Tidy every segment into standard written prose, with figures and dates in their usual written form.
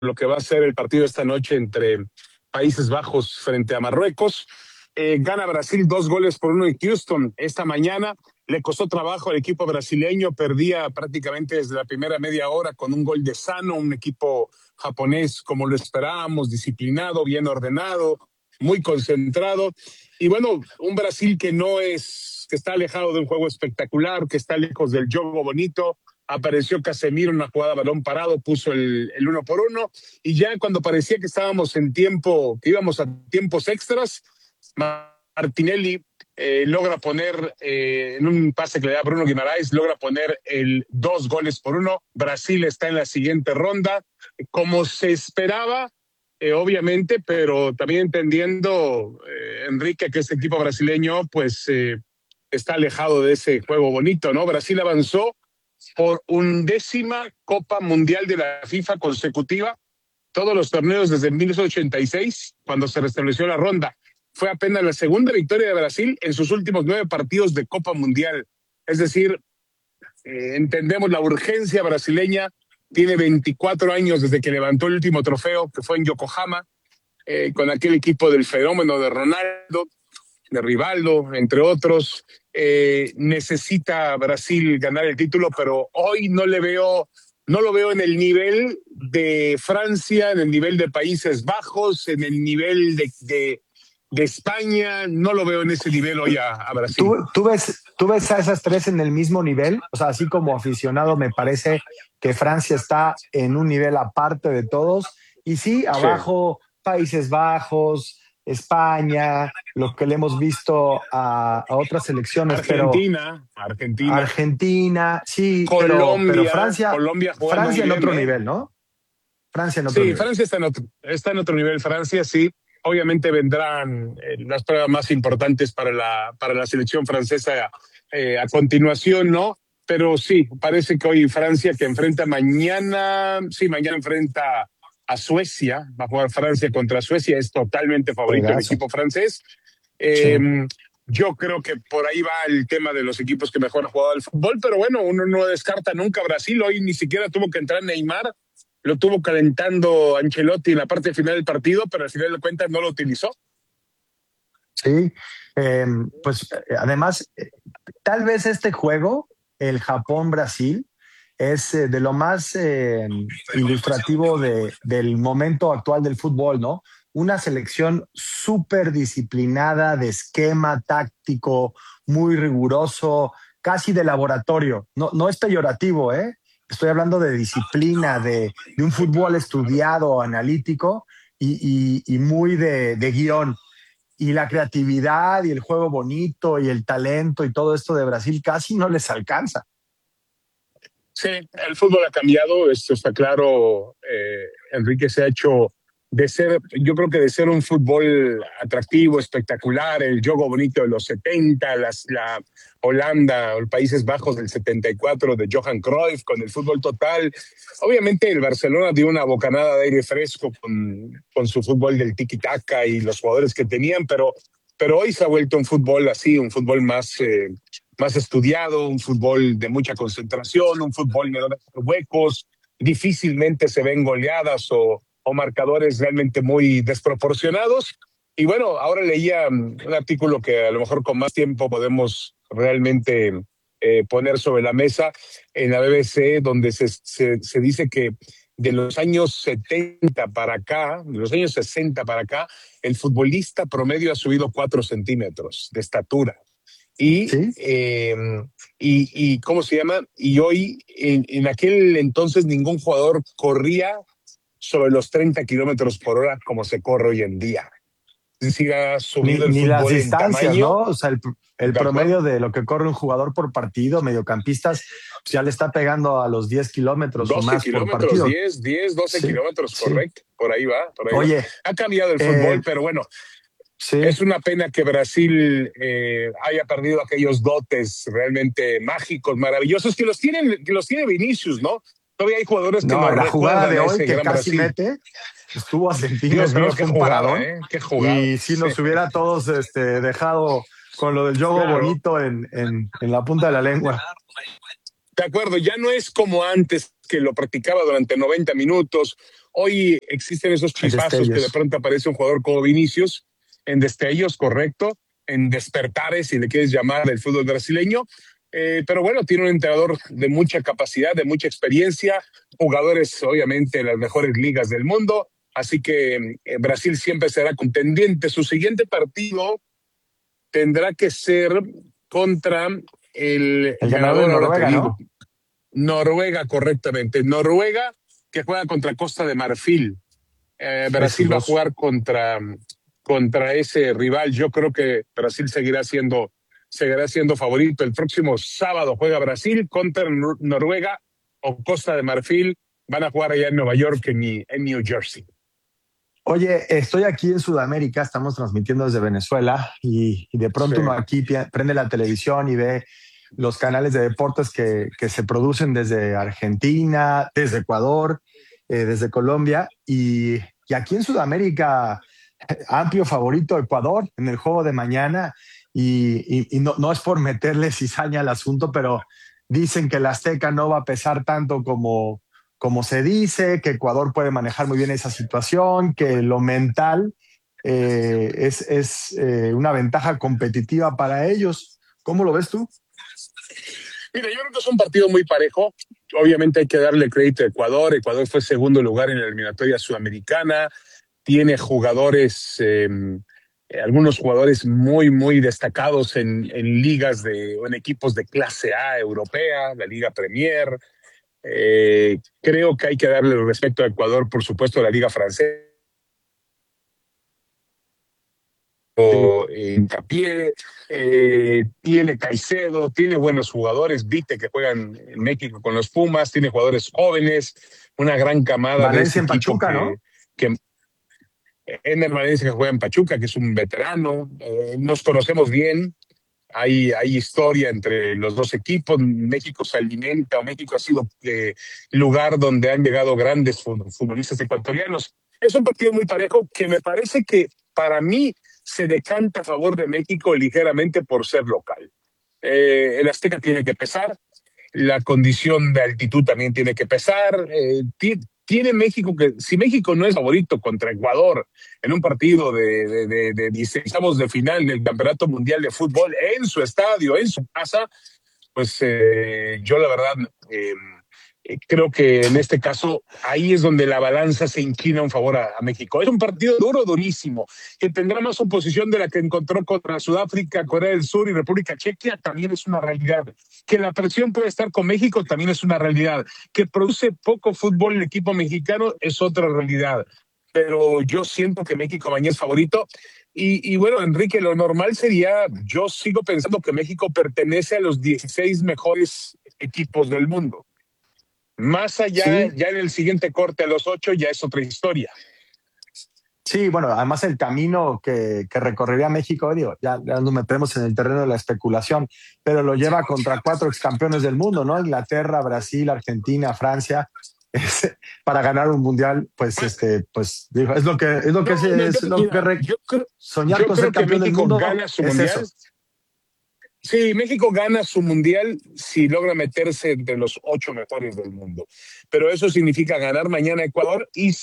lo que va a ser el partido esta noche entre Países Bajos frente a Marruecos. Gana Brasil 2-1 en Houston esta mañana. Le costó trabajo al equipo brasileño, perdía prácticamente desde la primera media hora con un gol de Sano, un equipo japonés como lo esperábamos, disciplinado, bien ordenado, muy concentrado. Y bueno, un Brasil que está alejado de un juego espectacular, que está lejos del juego bonito. Apareció Casemiro en una jugada de balón parado, puso el 1-1, y ya cuando parecía que estábamos que íbamos a tiempos extras, Martinelli logra poner en un pase que le da Bruno Guimaraes, logra poner el 2-1. Brasil está en la siguiente ronda, como se esperaba, obviamente, pero también entendiendo, Enrique, que este equipo brasileño pues está alejado de ese juego bonito, ¿no? Brasil avanzó por 11ª Copa Mundial de la FIFA consecutiva, todos los torneos desde 1986, cuando se restableció la ronda. Fue apenas la segunda victoria de Brasil en sus últimos 9 partidos de Copa Mundial. Es decir, entendemos la urgencia brasileña. Tiene 24 años desde que levantó el último trofeo, que fue en Yokohama, con aquel equipo del fenómeno de Ronaldo, de Rivaldo, entre otros. Necesita Brasil ganar el título, pero hoy no lo veo en el nivel de Francia, en el nivel de Países Bajos, en el nivel de España. No lo veo en ese nivel hoy a Brasil. ¿Tú ves a esas tres en el mismo nivel? O sea, así como aficionado me parece que Francia está en un nivel aparte de todos. Y sí, abajo Países Bajos, España, lo que le hemos visto a otras selecciones. Argentina, sí, pero Francia en otro nivel, ¿no? Francia en otro nivel. Francia está en otro nivel, Francia, sí. Obviamente vendrán las pruebas más importantes para la selección francesa a continuación, ¿no? Pero sí, parece que hoy Francia, que mañana enfrenta a Suecia, va a jugar Francia contra Suecia, es totalmente favorito el equipo francés. Sí. Yo creo que por ahí va el tema de los equipos que mejor han jugado al fútbol, pero bueno, uno no descarta nunca a Brasil. Hoy ni siquiera tuvo que entrar Neymar, lo tuvo calentando Ancelotti en la parte final del partido, pero al final de cuentas no lo utilizó. Sí, pues además, tal vez este juego, el Japón-Brasil, es de lo más ilustrativo del momento actual del fútbol, ¿no? Una selección súper disciplinada, de esquema táctico, muy riguroso, casi de laboratorio. No es peyorativo, ¿eh? Estoy hablando de disciplina, de un fútbol estudiado, analítico y muy de guión. Y la creatividad y el juego bonito y el talento y todo esto de Brasil casi no les alcanza. Sí, el fútbol ha cambiado, esto está claro. Enrique, se ha hecho yo creo que de ser un fútbol atractivo, espectacular, el juego bonito de los 70, la Holanda o los Países Bajos del 74 de Johan Cruyff, con el fútbol total. Obviamente el Barcelona dio una bocanada de aire fresco con su fútbol del tiki-taka y los jugadores que tenían, pero hoy se ha vuelto un fútbol así, un fútbol más estudiado, un fútbol de mucha concentración, un fútbol de huecos. Difícilmente se ven goleadas o marcadores realmente muy desproporcionados. Y bueno, ahora leía un artículo que a lo mejor con más tiempo podemos realmente poner sobre la mesa en la BBC, donde se dice que de los años 70 para acá, de los años 60 para acá, el futbolista promedio ha subido 4 centímetros de estatura. Y, ¿sí? Y ¿cómo se llama? Y hoy, en aquel entonces, ningún jugador corría sobre los 30 kilómetros por hora como se corre hoy en día. Siga subiendo el ni fútbol las distancias, en tamaño, ¿no? O sea, el promedio de lo que corre un jugador por partido, mediocampistas, pues ya le está pegando a los 10 kilómetros o más por partido. 12 sí, kilómetros, sí. Correcto. Por ahí va. Oye, ha cambiado el fútbol, pero bueno, sí. Es una pena que Brasil haya perdido aquellos dotes realmente mágicos, maravillosos, que los tiene Vinicius, ¿no? Todavía hay jugadores que no la jugada de hoy que casi Brasil mete estuvo a centímetros, qué jugada, qué jugada. Y si nos hubiera todos dejado con lo del juego bonito en la punta de la lengua. De acuerdo, ya no es como antes, que lo practicaba durante 90 minutos, Hoy existen esos Hay chispazos que de destellos. pronto aparece un jugador como Vinicius, en destellos, correcto, en despertares, si le quieres llamar, del fútbol brasileño. Pero bueno, tiene un entrenador de mucha capacidad, de mucha experiencia, jugadores obviamente en las mejores ligas del mundo, así que Brasil siempre será contendiente. Su siguiente partido tendrá que ser contra el El ganador de ganador, ahora te Noruega, digo, ¿no? Noruega, correctamente. Noruega que juega contra Costa de Marfil. Esos Brasil va a dos. jugar contra ese rival. Yo creo que Brasil seguirá siendo favorito. El próximo sábado juega Brasil contra Noruega o Costa de Marfil. Van a jugar allá en Nueva York, en New Jersey. Oye, estoy aquí en Sudamérica, estamos transmitiendo desde Venezuela y de Sí. pronto uno aquí prende la televisión y ve los canales de deportes que se producen desde Argentina, desde Ecuador, desde Colombia y aquí en Sudamérica, amplio favorito Ecuador en el juego de mañana y no, no es por meterle cizaña al asunto, pero dicen que el Azteca no va a pesar tanto como se dice, que Ecuador puede manejar muy bien esa situación, que lo mental es una ventaja competitiva para ellos. ¿Cómo lo ves tú? Mira, yo creo que es un partido muy parejo. Obviamente hay que darle crédito a Ecuador. Ecuador fue segundo lugar en la eliminatoria sudamericana. Tiene jugadores, algunos jugadores muy destacados en ligas o en equipos de clase A europea, la Liga Premier. Creo que hay que darle el respeto a Ecuador, por supuesto, la Liga Francesa. Sí, Hincapié, tiene Caicedo, tiene buenos jugadores, Vite que juegan en México con los Pumas, tiene jugadores jóvenes, una gran camada de ese Valencia en equipo Pachuca, ¿no? que Ener Valencia que juega en Pachuca, que es un veterano, nos conocemos bien, hay historia entre los dos equipos. México se alimenta, o México ha sido lugar donde han llegado grandes futbolistas ecuatorianos. Es un partido muy parejo que me parece que para mí se decanta a favor de México ligeramente por ser local. El Azteca tiene que pesar, la condición de altitud también tiene que pesar. Tiene México que, si México no es favorito contra Ecuador en un partido de 16 de final del Campeonato Mundial de Fútbol en su estadio, en su casa, pues yo la verdad creo que en este caso ahí es donde la balanza se inclina en favor a México. Es un partido duro, durísimo, que tendrá más oposición de la que encontró contra Sudáfrica, Corea del Sur y República Checa, también es una realidad. Que la presión puede estar con México también es una realidad. Que produce poco fútbol el equipo mexicano es otra realidad. Pero yo siento que México mañana es favorito. Y bueno, Enrique, lo normal sería, yo sigo pensando que México pertenece a los 16 mejores equipos del mundo. Más allá, Sí, ya en el siguiente corte a los 8, ya es otra historia. sí, bueno, además el camino que recorrería México, digo, ya nos metemos en el terreno de la especulación, pero lo lleva contra cuatro excampeones del mundo, ¿no? Inglaterra, Brasil, Argentina, Francia. Es, para ganar un mundial, pues, pues, digo, No, es lo que mira, soñar yo con ser creo que campeón del México mundo gana su es mundial. eso. Sí, México gana su mundial si logra meterse entre los 8 mejores del mundo. Pero eso significa ganar mañana a Ecuador y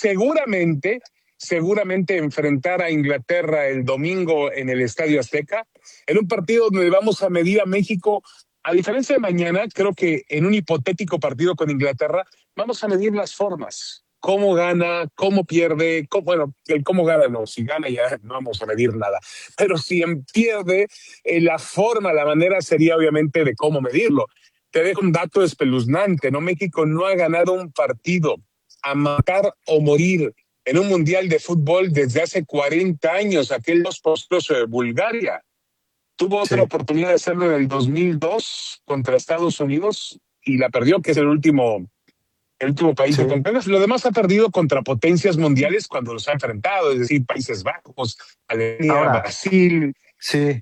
seguramente enfrentar a Inglaterra el domingo en el Estadio Azteca, en un partido donde vamos a medir a México. A diferencia de mañana, creo que en un hipotético partido con Inglaterra, vamos a medir las formas. Cómo gana, cómo pierde, bueno, el cómo gana no, si gana ya no vamos a medir nada. Pero si pierde, la forma, la manera sería obviamente de cómo medirlo. Te dejo un dato espeluznante, ¿no? México no ha ganado un partido a matar o morir en un mundial de fútbol desde hace 40 años, aquel 2-2 de Bulgaria. Tuvo otra Sí, oportunidad de hacerlo en el 2002 contra Estados Unidos y la perdió, que es el último país de sí. campeones. Lo demás ha perdido contra potencias mundiales cuando los ha enfrentado, es decir, Países Bajos, Alemania, Ahora, Brasil, sí.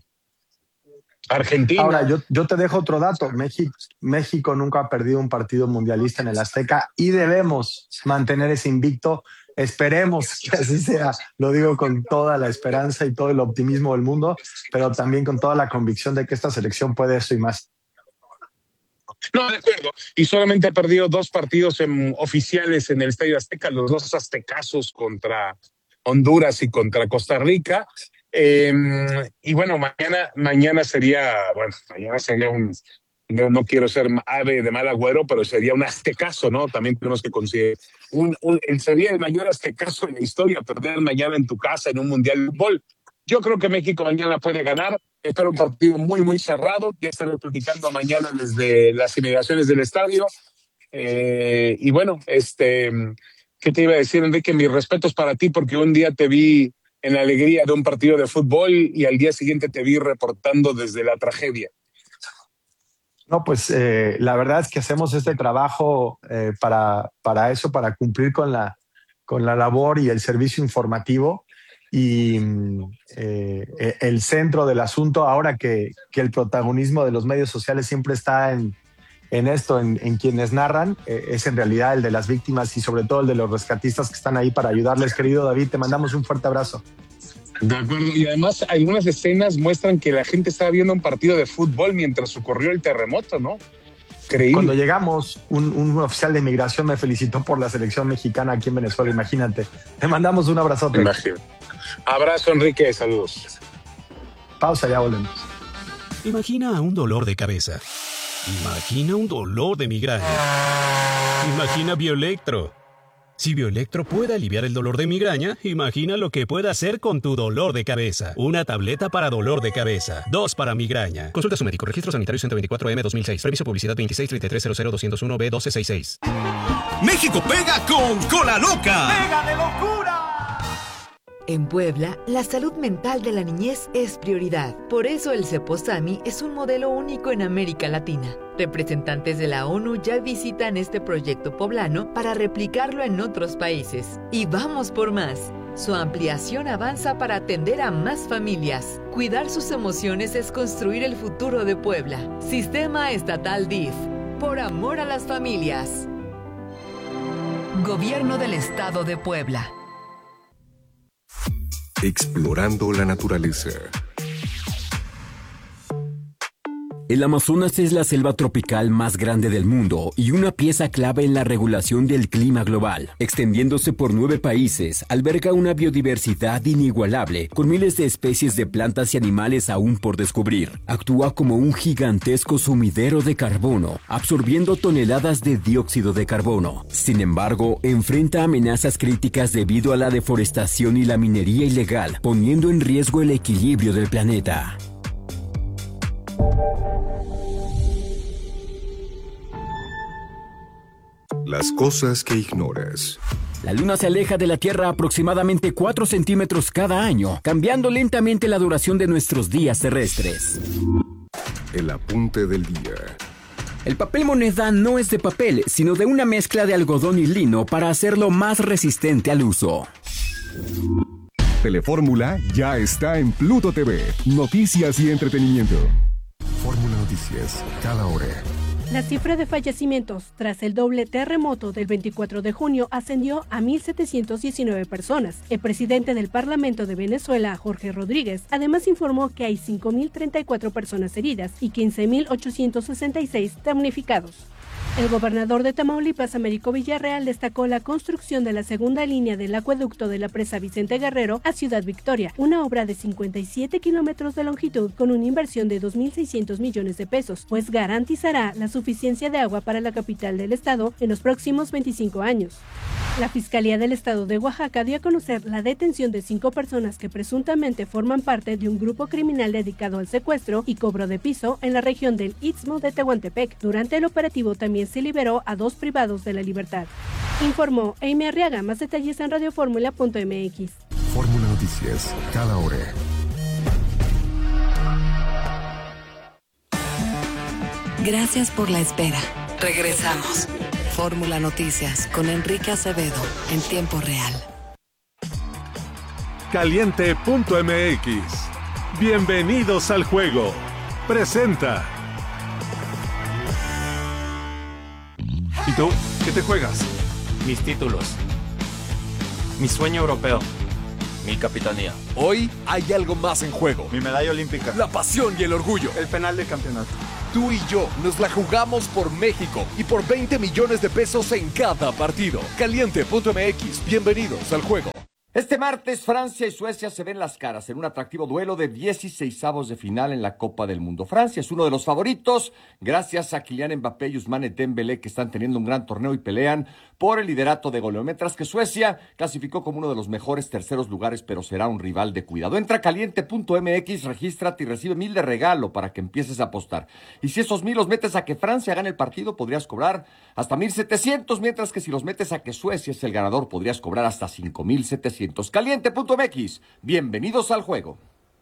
Ahora, Argentina. yo te dejo otro dato. México nunca ha perdido un partido mundialista en el Azteca y debemos mantener ese invicto. Esperemos que así sea. Lo digo con toda la esperanza y todo el optimismo del mundo, pero también con toda la convicción de que esta selección puede eso y más. No, de acuerdo. Y solamente ha perdido 2 partidos oficiales en el Estadio Azteca, los 2 aztecazos contra Honduras y contra Costa Rica. Eh, y bueno, mañana sería no quiero ser ave de mal agüero, pero sería un aztecazo, ¿no? También tenemos que conseguir sería el mayor aztecazo en la historia, perder mañana en tu casa en un Mundial de Fútbol. Yo creo que México mañana puede ganar. Espero un partido muy, muy cerrado. Ya estaré platicando mañana desde las inmediaciones del estadio. Y bueno, ¿qué te iba a decir, Enrique? Mis respetos para ti, porque un día te vi en la alegría de un partido de fútbol y al día siguiente te vi reportando desde la tragedia. No, pues la verdad es que hacemos este trabajo para eso, para cumplir con la labor y el servicio informativo. Y el centro del asunto, ahora que el protagonismo de los medios sociales siempre está en esto, en quienes narran, es en realidad el de las víctimas y sobre todo el de los rescatistas que están ahí para ayudarles. Querido David, te mandamos un fuerte abrazo. De acuerdo, y además algunas escenas muestran que la gente estaba viendo un partido de fútbol mientras ocurrió el terremoto, ¿no? Increíble. Cuando llegamos, un oficial de inmigración me felicitó por la selección mexicana aquí en Venezuela, imagínate. Te mandamos un abrazote. Imagínate. Abrazo, Enrique, saludos. Pausa, ya volvemos. Imagina un dolor de cabeza. Imagina un dolor de migraña. Imagina Bioelectro. Si Bioelectro puede aliviar el dolor de migraña, imagina lo que puede hacer con tu dolor de cabeza. Una tableta para dolor de cabeza, 2 para migraña. Consulta a su médico. Registro sanitario 124M 2006. Permiso publicidad 2633000201B1266. México pega con Cola Loca. ¡Pega de locura! En Puebla, la salud mental de la niñez es prioridad. Por eso el Ceposami es un modelo único en América Latina. Representantes de la ONU ya visitan este proyecto poblano para replicarlo en otros países. Y vamos por más. Su ampliación avanza para atender a más familias. Cuidar sus emociones es construir el futuro de Puebla. Sistema Estatal DIF. Por amor a las familias. Gobierno del Estado de Puebla. Explorando la naturaleza. El Amazonas es la selva tropical más grande del mundo y una pieza clave en la regulación del clima global. Extendiéndose por 9 países, alberga una biodiversidad inigualable, con miles de especies de plantas y animales aún por descubrir. Actúa como un gigantesco sumidero de carbono, absorbiendo toneladas de dióxido de carbono. Sin embargo, enfrenta amenazas críticas debido a la deforestación y la minería ilegal, poniendo en riesgo el equilibrio del planeta. Las cosas que ignoras. La Luna se aleja de la Tierra aproximadamente 4 centímetros cada año, cambiando lentamente la duración de nuestros días terrestres. El apunte del día. El papel moneda no es de papel, sino de una mezcla de algodón y lino para hacerlo más resistente al uso. Telefórmula ya está en Pluto TV. Noticias y entretenimiento. Fórmula Noticias, cada hora. La cifra de fallecimientos tras el doble terremoto del 24 de junio ascendió a 1.719 personas. El presidente del Parlamento de Venezuela, Jorge Rodríguez, además informó que hay 5.034 personas heridas y 15.866 damnificados. El gobernador de Tamaulipas, Américo Villarreal, destacó la construcción de la segunda línea del acueducto de la presa Vicente Guerrero a Ciudad Victoria, una obra de 57 kilómetros de longitud con una inversión de 2.600 millones de pesos, pues garantizará la suficiencia de agua para la capital del estado en los próximos 25 años. La Fiscalía del Estado de Oaxaca dio a conocer la detención de 5 personas que presuntamente forman parte de un grupo criminal dedicado al secuestro y cobro de piso en la región del Istmo de Tehuantepec. Durante el operativo también se liberó a 2 privados de la libertad. Informó Amy Arriaga. Más detalles en radioformula.mx. Fórmula Noticias, cada hora. Gracias por la espera. Regresamos. Fórmula Noticias con Enrique Acevedo en tiempo real. Caliente.mx. Bienvenidos al juego. Presenta. ¿Y tú? ¿Qué te juegas? Mis títulos. Mi sueño europeo. Mi capitanía. Hoy hay algo más en juego. Mi medalla olímpica. La pasión y el orgullo. El penal de campeonato. tú y yo nos la jugamos por México y por 20 millones de pesos en cada partido. Caliente.mx, bienvenidos al juego. Este martes, Francia y Suecia se ven las caras en un atractivo duelo de 16avos de final en la Copa del Mundo. Francia es uno de los favoritos, gracias a Kylian Mbappé y Ousmane Dembélé, que están teniendo un gran torneo y pelean por el liderato de goleo, mientras que Suecia clasificó como uno de los mejores terceros lugares, pero será un rival de cuidado. Entra a caliente.mx, regístrate y recibe 1,000 de regalo para que empieces a apostar. Y si esos 1,000 los metes a que Francia gane el partido, podrías cobrar hasta 1,700, mientras que si los metes a que Suecia es el ganador, podrías cobrar hasta 5,700. Caliente.mx, bienvenidos al juego.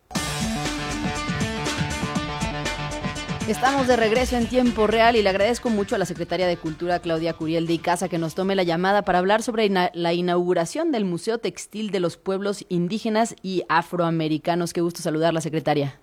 Estamos de regreso en tiempo real y le agradezco mucho a la secretaria de Cultura, Claudia Curiel de Icaza, que nos tome la llamada para hablar sobre la inauguración del Museo Textil de los Pueblos Indígenas y Afroamericanos. Qué gusto saludarla, secretaria.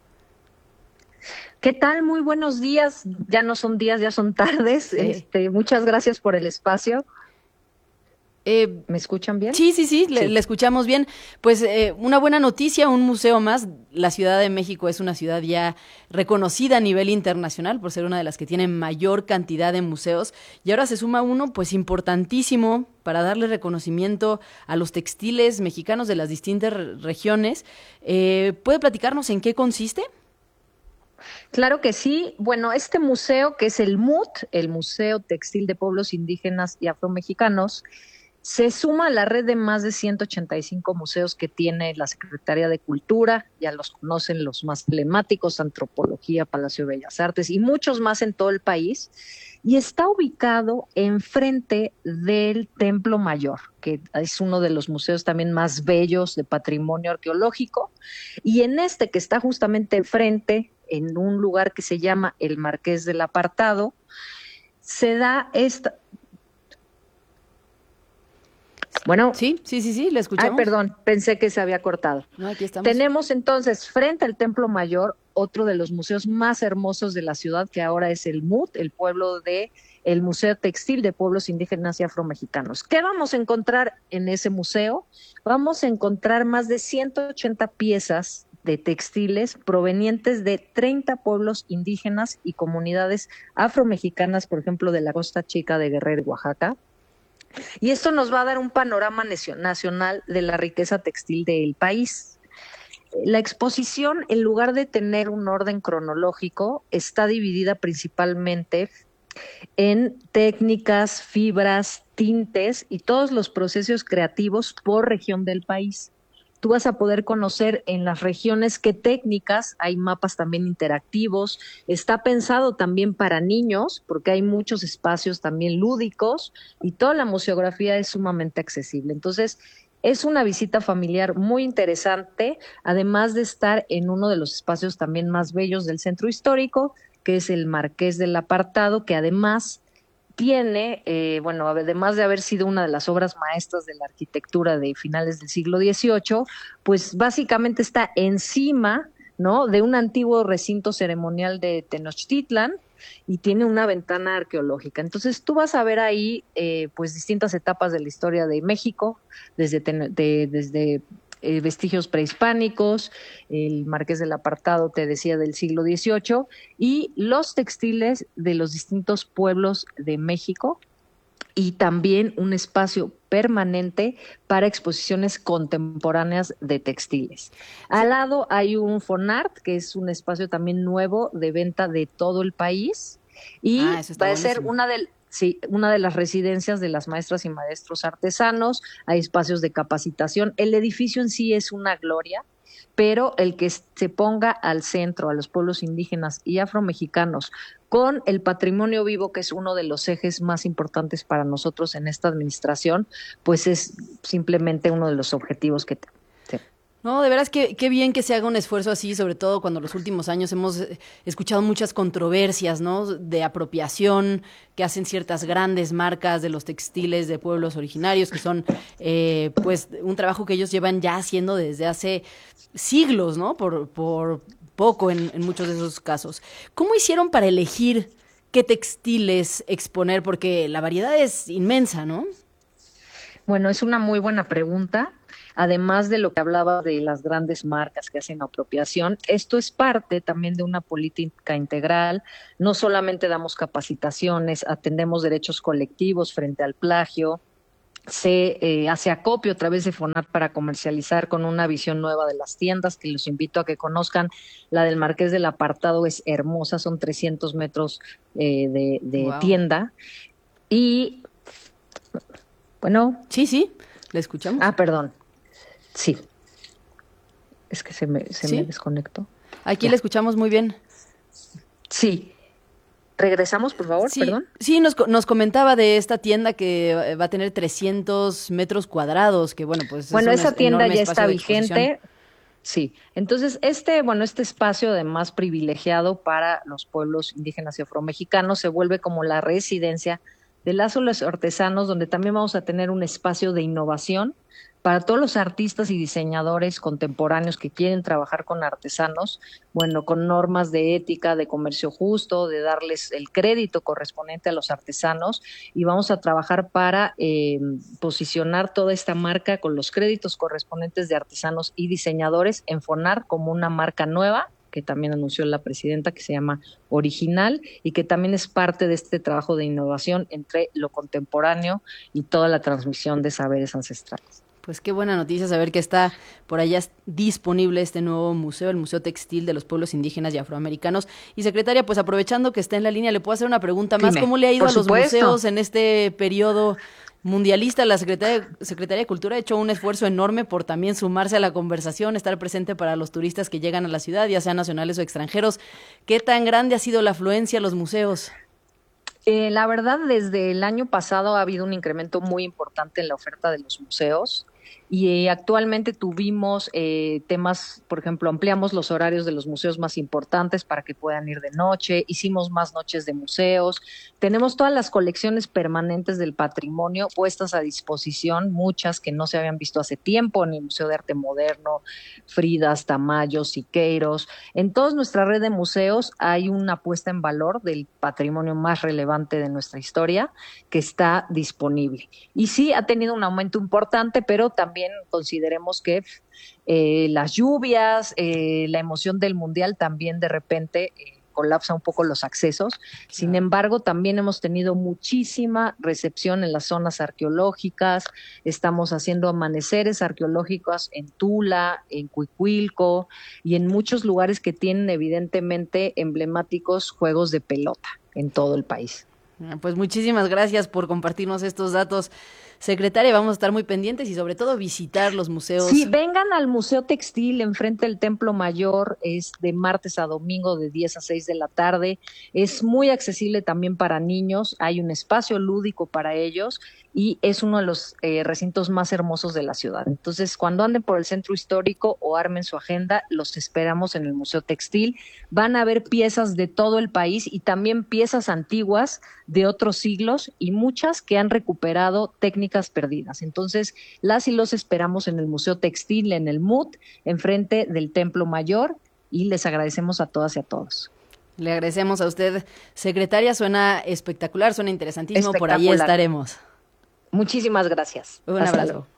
¿Qué tal? Muy buenos días. Ya no son días, ya son tardes. Muchas gracias por el espacio. ¿Me escuchan bien? Sí, le escuchamos bien. Pues una buena noticia, un museo más. La Ciudad de México es una ciudad ya reconocida a nivel internacional por ser una de las que tiene mayor cantidad de museos. Y ahora se suma uno pues importantísimo para darle reconocimiento a los textiles mexicanos de las distintas regiones. ¿Puede platicarnos en qué consiste? Claro que sí. Bueno, este museo, que es el MUT, el Museo Textil de Pueblos Indígenas y Afromexicanos, se suma a la red de más de 185 museos que tiene la Secretaría de Cultura. Ya los conocen los más emblemáticos: Antropología, Palacio de Bellas Artes y muchos más en todo el país. Y está ubicado enfrente del Templo Mayor, que es uno de los museos también más bellos de patrimonio arqueológico. Y en este, que está justamente enfrente, en un lugar que se llama el Marqués del Apartado, se da esta... Bueno, sí, le escuchamos. Ay, perdón, pensé que se había cortado. No, aquí estamos. Tenemos entonces frente al Templo Mayor otro de los museos más hermosos de la ciudad, que ahora es el MUT, el Museo Textil de Pueblos Indígenas y Afromexicanos. ¿Qué vamos a encontrar en ese museo? Vamos a encontrar más de 180 piezas de textiles provenientes de 30 pueblos indígenas y comunidades afromexicanas, por ejemplo, de la Costa Chica de Guerrero y Oaxaca. Y esto nos va a dar un panorama nacional de la riqueza textil del país. La exposición, en lugar de tener un orden cronológico, está dividida principalmente en técnicas, fibras, tintes y todos los procesos creativos por región del país. Tú vas a poder conocer en las regiones qué técnicas, hay mapas también interactivos, está pensado también para niños, porque hay muchos espacios también lúdicos y toda la museografía es sumamente accesible. Entonces, es una visita familiar muy interesante, además de estar en uno de los espacios también más bellos del centro histórico, que es el Marqués del Apartado, que además tiene, además de haber sido una de las obras maestras de la arquitectura de finales del siglo XVIII, pues básicamente está encima, ¿no?, de un antiguo recinto ceremonial de Tenochtitlan y tiene una ventana arqueológica. Entonces tú vas a ver ahí pues distintas etapas de la historia de México, desde vestigios prehispánicos, el Marqués del Apartado, te decía, del siglo XVIII, y los textiles de los distintos pueblos de México, y también un espacio permanente para exposiciones contemporáneas de textiles. Al lado hay un Fonart, que es un espacio también nuevo de venta de todo el país, y va a ser una de las residencias de las maestras y maestros artesanos. Hay espacios de capacitación. El edificio en sí es una gloria, pero el que se ponga al centro a los pueblos indígenas y afromexicanos con el patrimonio vivo, que es uno de los ejes más importantes para nosotros en esta administración, pues es simplemente uno de los objetivos que tenemos. No, de veras que qué bien que se haga un esfuerzo así, sobre todo cuando los últimos años hemos escuchado muchas controversias, ¿no?, de apropiación que hacen ciertas grandes marcas de los textiles de pueblos originarios, que son pues un trabajo que ellos llevan ya haciendo desde hace siglos, ¿no?, por poco en muchos de esos casos. ¿Cómo hicieron para elegir qué textiles exponer? Porque la variedad es inmensa, ¿no? Bueno, es una muy buena pregunta. Además de lo que hablaba de las grandes marcas que hacen apropiación, esto es parte también de una política integral. No solamente damos capacitaciones, atendemos derechos colectivos frente al plagio, se hace acopio a través de FONAT para comercializar con una visión nueva de las tiendas, que los invito a que conozcan. La del Marqués del Apartado es hermosa, son 300 metros de Wow. tienda. Y, bueno. Sí, le escuchamos. Ah, perdón. Sí. Es que se me desconectó. Aquí Ya. le escuchamos muy bien. Sí. Regresamos, por favor, Sí, perdón. sí, nos comentaba de esta tienda que va a tener 300 metros cuadrados, que bueno, pues Bueno, es un esa tienda enorme ya espacio está de exposición. vigente. Sí, entonces este espacio además privilegiado para los pueblos indígenas y afromexicanos se vuelve como la residencia de los artesanos, donde también vamos a tener un espacio de innovación para todos los artistas y diseñadores contemporáneos que quieren trabajar con artesanos, bueno, con normas de ética, de comercio justo, de darles el crédito correspondiente a los artesanos, y vamos a trabajar para posicionar toda esta marca con los créditos correspondientes de artesanos y diseñadores en FONAR como una marca nueva, que también anunció la presidenta, que se llama Original, y que también es parte de este trabajo de innovación entre lo contemporáneo y toda la transmisión de saberes ancestrales. Pues qué buena noticia saber que está por allá disponible este nuevo museo, el Museo Textil de los Pueblos Indígenas y Afroamericanos. Y secretaria, pues aprovechando que está en la línea, ¿le puedo hacer una pregunta más? Dime. ¿Cómo le ha ido Por a los supuesto. museos en este periodo mundialista? La Secretaría de Cultura ha hecho un esfuerzo enorme por también sumarse a la conversación, estar presente para los turistas que llegan a la ciudad, ya sean nacionales o extranjeros. ¿Qué tan grande ha sido la afluencia a los museos? La verdad, desde el año pasado ha habido un incremento muy importante en la oferta de los museos. Y actualmente tuvimos temas, por ejemplo, ampliamos los horarios de los museos más importantes para que puedan ir de noche, hicimos más noches de museos, tenemos todas las colecciones permanentes del patrimonio puestas a disposición, muchas que no se habían visto hace tiempo en el Museo de Arte Moderno, Fridas, Tamayo, Siqueiros. En toda nuestra red de museos hay una puesta en valor del patrimonio más relevante de nuestra historia que está disponible. Y sí, ha tenido un aumento importante, pero también consideremos que las lluvias, la emoción del mundial también de repente colapsa un poco los accesos. Sin embargo, también hemos tenido muchísima recepción en las zonas arqueológicas. Estamos haciendo amaneceres arqueológicos en Tula, en Cuicuilco y en muchos lugares que tienen evidentemente emblemáticos juegos de pelota en todo el país. Pues muchísimas gracias por compartirnos estos datos, secretaria. Vamos a estar muy pendientes y sobre todo visitar los museos. Sí, vengan al Museo Textil enfrente del Templo Mayor, es de martes a domingo de 10 a 6 de la tarde. Es muy accesible también para niños, hay un espacio lúdico para ellos y es uno de los recintos más hermosos de la ciudad. Entonces, cuando anden por el centro histórico o armen su agenda, los esperamos en el Museo Textil. Van a ver piezas de todo el país y también piezas antiguas de otros siglos y muchas que han recuperado técnicas perdidas. Entonces, las y los esperamos en el Museo Textil, en el MUT, enfrente del Templo Mayor, y les agradecemos a todas y a todos. Le agradecemos a usted, secretaria. Suena espectacular, suena interesantísimo. Por ahí estaremos. Muchísimas gracias. Un Hasta abrazo. luego.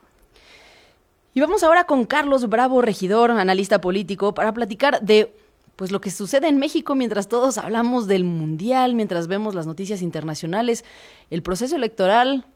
Y vamos ahora con Carlos Bravo, regidor, analista político, para platicar de pues lo que sucede en México mientras todos hablamos del Mundial, mientras vemos las noticias internacionales. El proceso electoral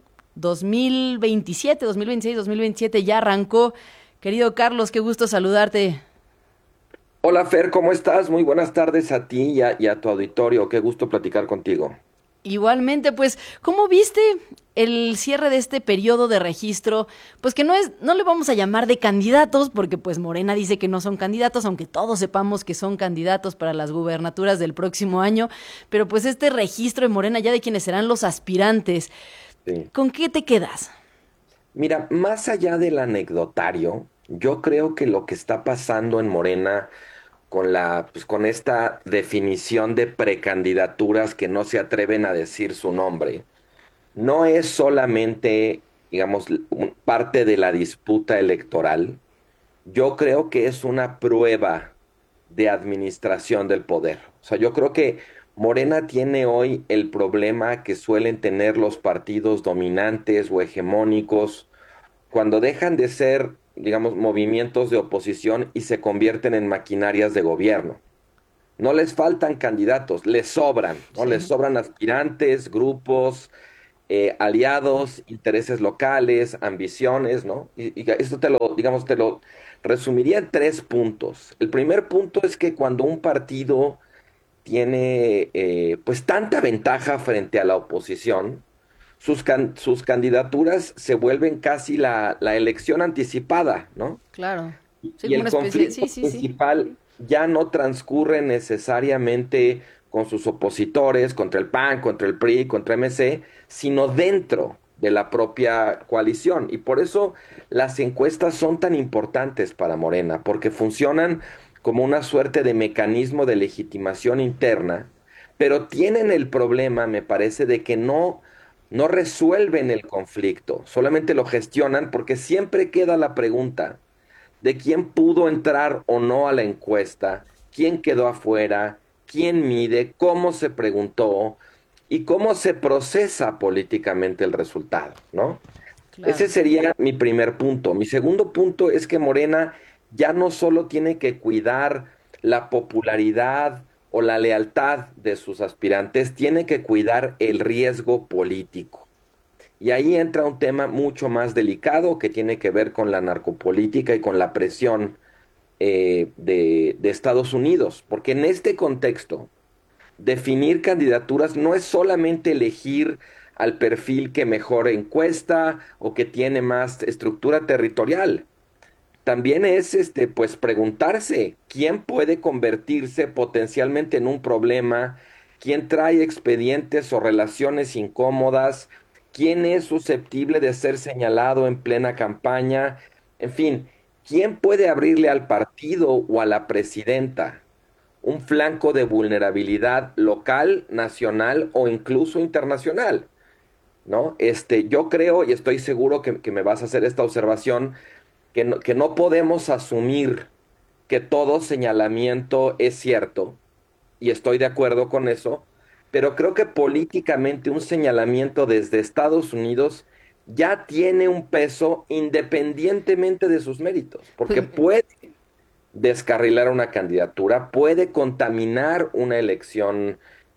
2027, 2026, 2027 ya arrancó. Querido Carlos, qué gusto saludarte. Hola Fer, ¿cómo estás? Muy buenas tardes a ti y a tu auditorio. Qué gusto platicar contigo. Igualmente, pues, ¿cómo viste el cierre de este periodo de registro? Pues que no le vamos a llamar de candidatos, porque pues Morena dice que no son candidatos, aunque todos sepamos que son candidatos para las gubernaturas del próximo año, pero pues este registro de Morena ya de quienes serán los aspirantes. Sí. ¿Con qué te quedas? Mira, más allá del anecdotario, yo creo que lo que está pasando en Morena con esta definición de precandidaturas que no se atreven a decir su nombre, no es solamente, digamos, parte de la disputa electoral. Yo creo que es una prueba de administración del poder. O sea, yo creo que Morena tiene hoy el problema que suelen tener los partidos dominantes o hegemónicos cuando dejan de ser, digamos, movimientos de oposición y se convierten en maquinarias de gobierno. No les faltan candidatos, les sobran, ¿no? Les sobran aspirantes, grupos, aliados, intereses locales, ambiciones, ¿no? Y esto te lo resumiría en 3 puntos. El primer punto es que cuando un partido tiene pues tanta ventaja frente a la oposición, sus candidaturas se vuelven casi la elección anticipada, ¿no? Claro. Sí, Y el conflicto principal ya no transcurre necesariamente con sus opositores, contra el PAN, contra el PRI, contra MC, sino dentro de la propia coalición. Y por eso las encuestas son tan importantes para Morena, porque funcionan como una suerte de mecanismo de legitimación interna, pero tienen el problema, me parece, de que no resuelven el conflicto, solamente lo gestionan porque siempre queda la pregunta de quién pudo entrar o no a la encuesta, quién quedó afuera, quién mide, cómo se preguntó y cómo se procesa políticamente el resultado, ¿no? Claro. Ese sería mi primer punto. Mi segundo punto es que Morena ya no solo tiene que cuidar la popularidad o la lealtad de sus aspirantes, tiene que cuidar el riesgo político. Y ahí entra un tema mucho más delicado que tiene que ver con la narcopolítica y con la presión de Estados Unidos. Porque en este contexto, definir candidaturas no es solamente elegir al perfil que mejor encuesta o que tiene más estructura territorial. También es pues preguntarse quién puede convertirse potencialmente en un problema, quién trae expedientes o relaciones incómodas, quién es susceptible de ser señalado en plena campaña, en fin, quién puede abrirle al partido o a la presidenta un flanco de vulnerabilidad local, nacional o incluso internacional, ¿no? Yo creo y estoy seguro que me vas a hacer esta observación, que no podemos asumir que todo señalamiento es cierto, y estoy de acuerdo con eso, pero creo que políticamente un señalamiento desde Estados Unidos ya tiene un peso independientemente de sus méritos, porque puede descarrilar una candidatura, puede contaminar una elección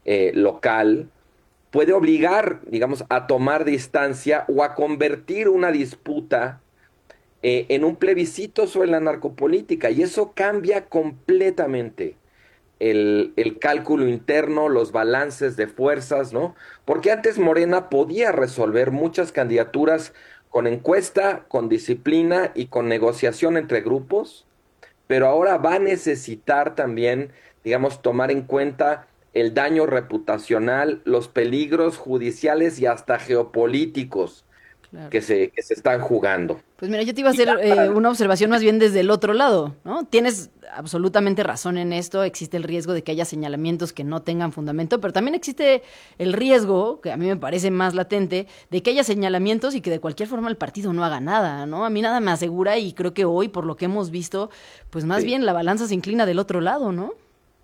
local, puede obligar, digamos, a tomar distancia o a convertir una disputa en un plebiscito sobre la narcopolítica, y eso cambia completamente el cálculo interno, los balances de fuerzas, ¿no? Porque antes Morena podía resolver muchas candidaturas con encuesta, con disciplina y con negociación entre grupos, pero ahora va a necesitar también, digamos, tomar en cuenta el daño reputacional, los peligros judiciales y hasta geopolíticos que se están jugando. Pues mira, yo te iba a hacer una observación más bien desde el otro lado, ¿no? Tienes absolutamente razón en esto, existe el riesgo de que haya señalamientos que no tengan fundamento, pero también existe el riesgo, que a mí me parece más latente, de que haya señalamientos y que de cualquier forma el partido no haga nada, ¿no? A mí nada me asegura, y creo que hoy, por lo que hemos visto, pues más bien la balanza se inclina del otro lado, ¿no?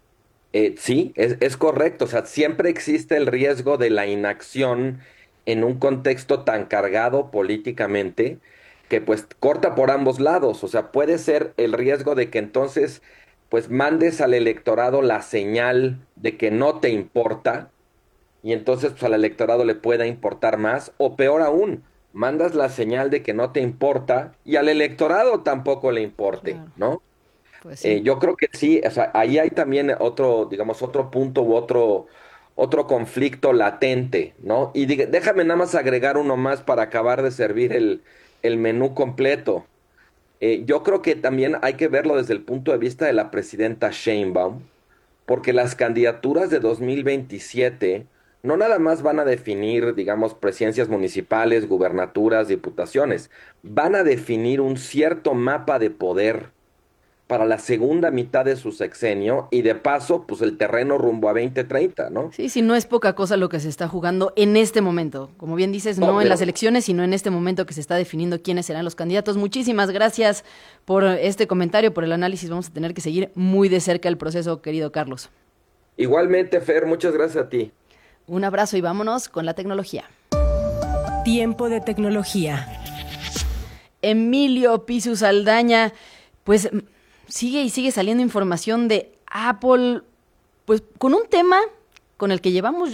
Sí, es correcto, o sea, siempre existe el riesgo de la inacción en un contexto tan cargado políticamente que pues corta por ambos lados. O sea, puede ser el riesgo de que entonces pues mandes al electorado la señal de que no te importa y entonces pues al electorado le pueda importar más, o peor aún, mandas la señal de que no te importa y al electorado tampoco le importe, claro, ¿no? Pues sí. Yo creo que sí, o sea, ahí hay también otro punto u otro conflicto latente, ¿no? Y déjame nada más agregar uno más para acabar de servir el menú completo. Yo creo que también hay que verlo desde el punto de vista de la presidenta Sheinbaum, porque las candidaturas de 2027 no nada más van a definir, digamos, presidencias municipales, gubernaturas, diputaciones, van a definir un cierto mapa de poder para la segunda mitad de su sexenio y de paso, pues el terreno rumbo a 2030, ¿no? Sí, sí, no es poca cosa lo que se está jugando en este momento. Como bien dices, no en las elecciones, sino en este momento que se está definiendo quiénes serán los candidatos. Muchísimas gracias por este comentario, por el análisis. Vamos a tener que seguir muy de cerca el proceso, querido Carlos. Igualmente, Fer, muchas gracias a ti. Un abrazo y vámonos con la tecnología. Tiempo de tecnología. Emilio Pisu Saldaña, pues sigue saliendo información de Apple, pues con un tema con el que llevamos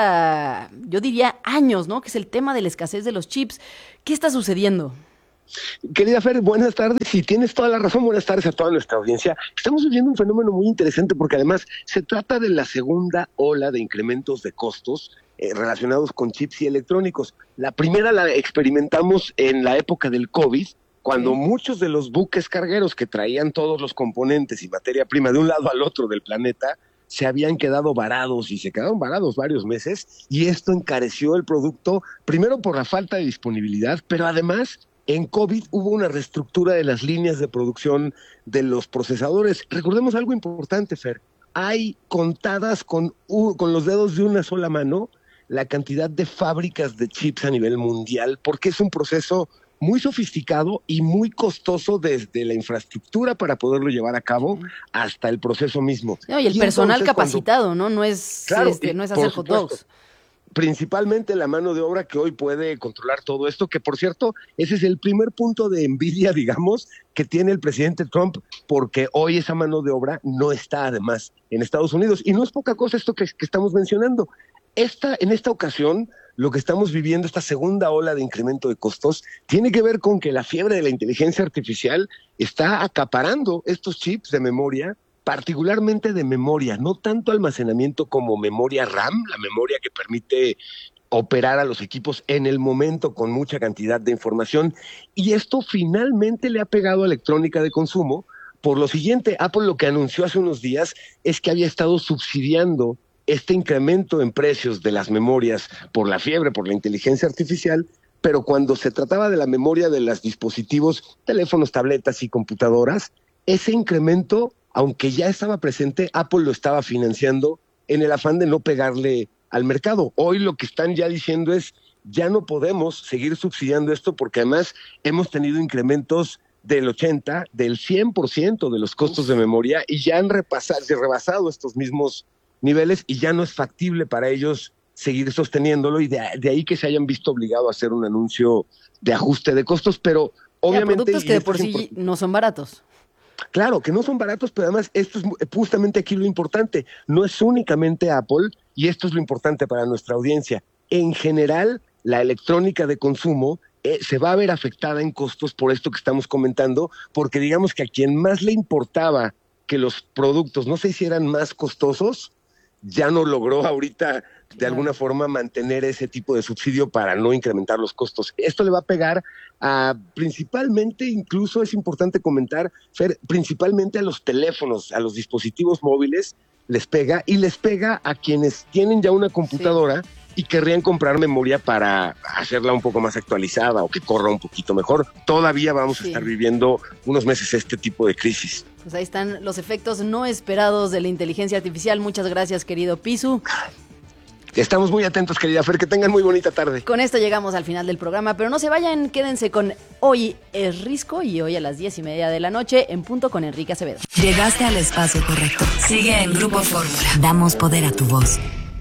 ya, yo diría, años, ¿no? Que es el tema de la escasez de los chips. ¿Qué está sucediendo? Querida Fer, buenas tardes, y tienes toda la razón, buenas tardes a toda nuestra audiencia. Estamos viviendo un fenómeno muy interesante porque además se trata de la segunda ola de incrementos de costos relacionados con chips y electrónicos. La primera la experimentamos en la época del COVID, cuando muchos de los buques cargueros que traían todos los componentes y materia prima de un lado al otro del planeta se habían quedado varados y se quedaron varados varios meses, y esto encareció el producto, primero por la falta de disponibilidad, pero además en COVID hubo una reestructura de las líneas de producción de los procesadores. Recordemos algo importante, Fer. Hay contadas con los dedos de una sola mano la cantidad de fábricas de chips a nivel mundial, porque es un proceso muy sofisticado y muy costoso desde la infraestructura para poderlo llevar a cabo hasta el proceso mismo. No, y el personal capacitado, ¿no? No es, claro, no es hacer hot dogs. Principalmente la mano de obra que hoy puede controlar todo esto, que por cierto, ese es el primer punto de envidia, digamos, que tiene el presidente Trump, porque hoy esa mano de obra no está además en Estados Unidos. Y no es poca cosa esto que estamos mencionando. En esta ocasión, lo que estamos viviendo, esta segunda ola de incremento de costos, tiene que ver con que la fiebre de la inteligencia artificial está acaparando estos chips de memoria, particularmente de memoria, no tanto almacenamiento como memoria RAM, la memoria que permite operar a los equipos en el momento con mucha cantidad de información. Y esto finalmente le ha pegado a electrónica de consumo. Por lo siguiente, Apple lo que anunció hace unos días es que había estado subsidiando este incremento en precios de las memorias por la fiebre, por la inteligencia artificial, pero cuando se trataba de la memoria de los dispositivos, teléfonos, tabletas y computadoras, ese incremento, aunque ya estaba presente, Apple lo estaba financiando en el afán de no pegarle al mercado. Hoy lo que están ya diciendo es, ya no podemos seguir subsidiando esto porque además hemos tenido incrementos del 80%, del 100% de los costos de memoria y ya han rebasado estos mismos niveles y ya no es factible para ellos seguir sosteniéndolo, y de ahí que se hayan visto obligados a hacer un anuncio de ajuste de costos, pero obviamente... productos que de por sí no son baratos. Claro, que no son baratos, pero además esto es justamente aquí lo importante. No es únicamente Apple, y esto es lo importante para nuestra audiencia. En general, la electrónica de consumo se va a ver afectada en costos por esto que estamos comentando, porque digamos que a quien más le importaba que los productos no se hicieran más costosos, ya no logró ahorita de alguna forma mantener ese tipo de subsidio para no incrementar los costos. Esto le va a pegar a principalmente, incluso es importante comentar, Fer, principalmente a los teléfonos, a los dispositivos móviles, les pega, y les pega a quienes tienen ya una computadora y querrían comprar memoria para hacerla un poco más actualizada o que corra un poquito mejor. Todavía vamos a estar viviendo unos meses este tipo de crisis. Pues ahí están los efectos no esperados de la inteligencia artificial. Muchas gracias, querido Pisu. Estamos muy atentos, querida Fer, que tengan muy bonita tarde. Con esto llegamos al final del programa, pero no se vayan, quédense con Hoy es Risco, y hoy a las 10:30 de la noche, en punto, con Enrique Acevedo. Llegaste al espacio correcto. Sigue en Grupo Fórmula. Damos poder a tu voz.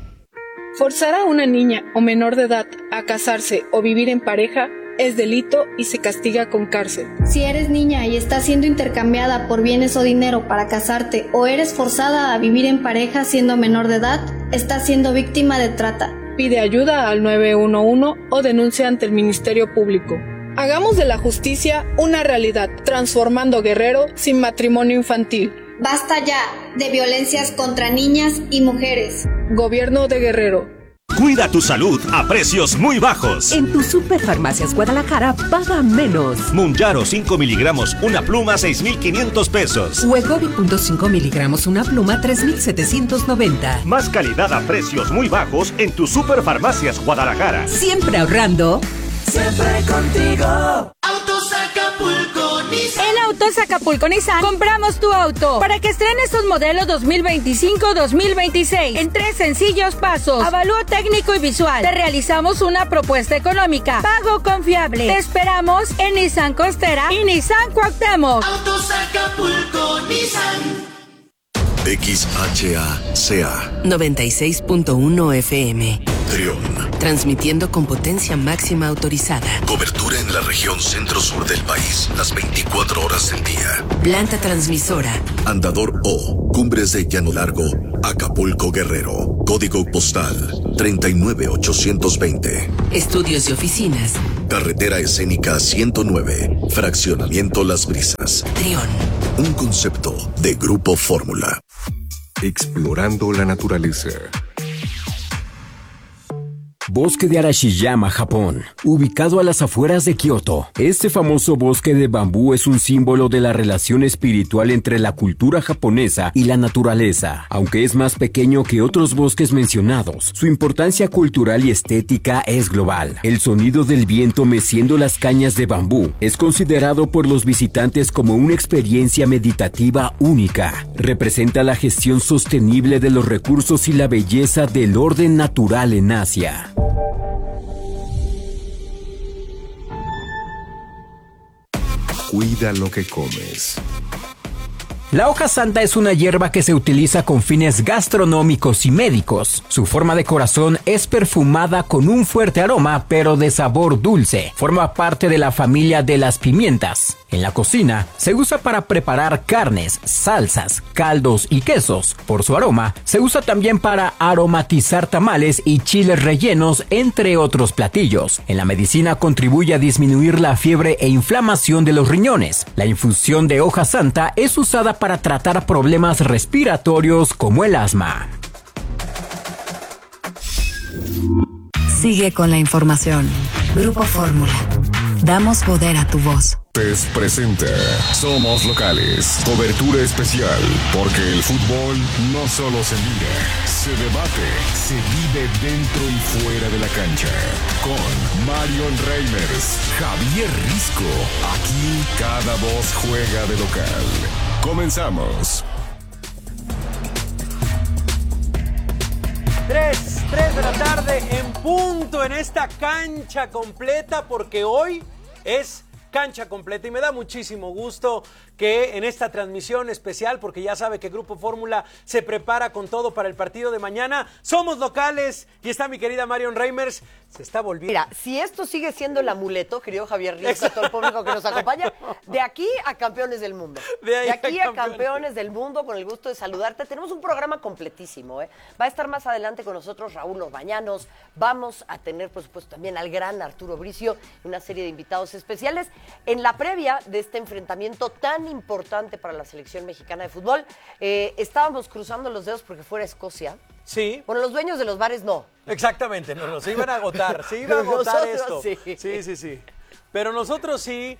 Forzar a una niña o menor de edad a casarse o vivir en pareja es delito y se castiga con cárcel. Si eres niña y estás siendo intercambiada por bienes o dinero para casarte, o eres forzada a vivir en pareja siendo menor de edad, estás siendo víctima de trata. Pide ayuda al 911 o denuncia ante el Ministerio Público. Hagamos de la justicia una realidad, transformando Guerrero sin matrimonio infantil. Basta ya de violencias contra niñas y mujeres. Gobierno de Guerrero. Cuida tu salud a precios muy bajos. En tu Superfarmacias Guadalajara, paga menos. Munjaro 5 miligramos, una pluma, 6,500 pesos. Wegovy 0.5 miligramos, una pluma, 3,790. Más calidad a precios muy bajos en tu Superfarmacias Guadalajara. Siempre ahorrando. Siempre contigo. Autos Acapulco Nissan. En Autos Acapulco Nissan compramos tu auto para que estrenes tus modelos 2025-2026 en 3 sencillos pasos. Avalúo técnico y visual. Te realizamos una propuesta económica. Pago confiable. Te esperamos en Nissan Costera y Nissan Cuauhtémoc. Autos Acapulco Nissan. XHACA 96.1 FM. Trión. Transmitiendo con potencia máxima autorizada. Cobertura en la región centro-sur del país, las 24 horas del día. Planta transmisora. Andador O, Cumbres de Llano Largo, Acapulco, Guerrero. Código postal 39820. Estudios y oficinas. Carretera Escénica 109, Fraccionamiento Las Brisas. Trión. Un concepto de Grupo Fórmula. Explorando la naturaleza. Bosque de Arashiyama, Japón, ubicado a las afueras de Kioto. Este famoso bosque de bambú es un símbolo de la relación espiritual entre la cultura japonesa y la naturaleza. Aunque es más pequeño que otros bosques mencionados, su importancia cultural y estética es global. El sonido del viento meciendo las cañas de bambú es considerado por los visitantes como una experiencia meditativa única. Representa la gestión sostenible de los recursos y la belleza del orden natural en Asia. Cuida lo que comes. La hoja santa es una hierba que se utiliza con fines gastronómicos y médicos. Su forma de corazón es perfumada con un fuerte aroma, pero de sabor dulce. Forma parte de la familia de las pimientas. En la cocina, se usa para preparar carnes, salsas, caldos y quesos. Por su aroma, se usa también para aromatizar tamales y chiles rellenos, entre otros platillos. En la medicina contribuye a disminuir la fiebre e inflamación de los riñones. La infusión de hoja santa es usada para tratar problemas respiratorios como el asma. Sigue con la información. Grupo Fórmula. Damos poder a tu voz. PES presenta Somos Locales. Cobertura especial. Porque el fútbol no solo se mira, se debate, se vive dentro y fuera de la cancha. Con Marion Reimers, Javier Risco. Aquí cada voz juega de local. Comenzamos. 3 de la tarde en punto en esta cancha completa, porque hoy es cancha completa y me da muchísimo gusto que en esta transmisión especial, porque ya sabe que Grupo Fórmula se prepara con todo para el partido de mañana, somos locales y está mi querida Marion Reimers, se está volviendo. Mira, si esto sigue siendo el amuleto, querido Javier Risco, todo el público que nos acompaña, de aquí a campeones del mundo. De aquí a campeones del mundo, con el gusto de saludarte. Tenemos un programa completísimo, ¿eh? Va a estar más adelante con nosotros Raúl Orbañanos, vamos a tener, por supuesto, también al gran Arturo Bricio, una serie de invitados especiales. En la previa de este enfrentamiento tan importante para la selección mexicana de fútbol, estábamos cruzando los dedos porque fuera Escocia. Sí. Bueno, los dueños de los bares no. Exactamente, no, se iban a agotar, se iba a agotar esto. Sí. Sí. Pero nosotros sí,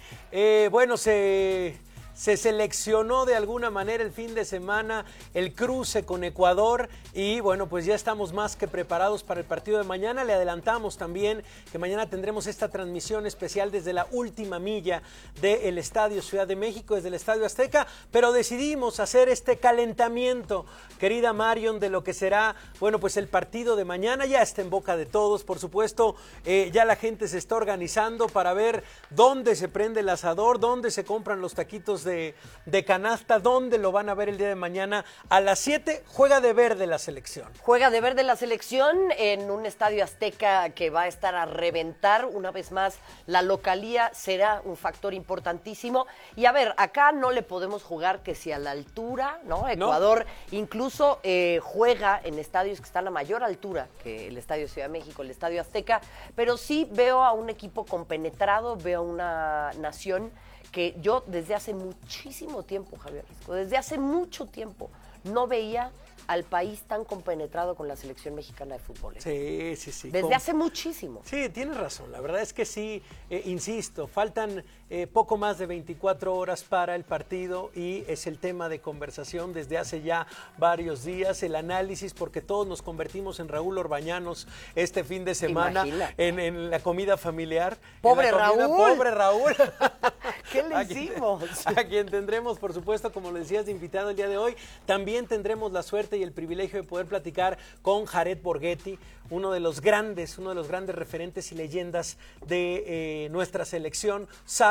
se seleccionó de alguna manera el fin de semana el cruce con Ecuador y bueno, pues ya estamos más que preparados para el partido de mañana. Le adelantamos también que mañana tendremos esta transmisión especial desde la última milla del Estadio Ciudad de México, desde el Estadio Azteca, pero decidimos hacer este calentamiento, querida Marion, de lo que será, bueno, pues el partido de mañana. Ya está en boca de todos, por supuesto, ya la gente se está organizando para ver dónde se prende el asador, dónde se compran los taquitos de canasta, dónde lo van a ver el día de mañana. A las 7 juega de verde la selección. Juega de verde la selección en un Estadio Azteca que va a estar a reventar. Una vez más, la localía será un factor importantísimo. Y a ver, acá no le podemos jugar que si a la altura, ¿no? Ecuador incluso juega en estadios que están a mayor altura que el Estadio Ciudad de México, el Estadio Azteca, pero sí veo a un equipo compenetrado, veo a una nación que yo desde hace muchísimo tiempo, Javier Risco, desde hace mucho tiempo no veía al país tan compenetrado con la selección mexicana de fútbol. Sí. Desde hace muchísimo. Sí, tienes razón. La verdad es que sí, insisto, faltan poco más de 24 horas para el partido y es el tema de conversación desde hace ya varios días, el análisis, porque todos nos convertimos en Raúl Orbañanos este fin de semana en la comida familiar. ¡Pobre Raúl! ¡Pobre Raúl! ¿Qué le hicimos? A quien tendremos, por supuesto, como lo decías, de invitado el día de hoy. También tendremos la suerte y el privilegio de poder platicar con Jared Borghetti, uno de los grandes referentes y leyendas de nuestra selección. Sabe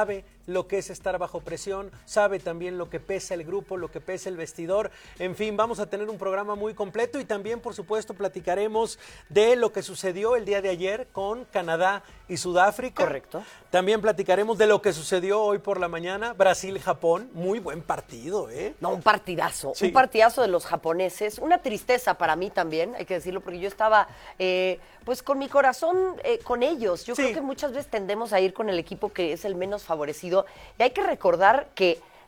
lo que es estar bajo presión, sabe también lo que pesa el grupo, lo que pesa el vestidor. En fin, vamos a tener un programa muy completo y también, por supuesto, platicaremos de lo que sucedió el día de ayer con Canadá y Sudáfrica. Correcto. También platicaremos de lo que sucedió hoy por la mañana, Brasil-Japón. Muy buen partido, ¿eh? No, un partidazo. Sí. Un partidazo de los japoneses. Una tristeza para mí también, hay que decirlo, porque yo estaba pues con mi corazón con ellos. Yo creo que muchas veces tendemos a ir con el equipo que es el menos favorecido. Y hay que recordar que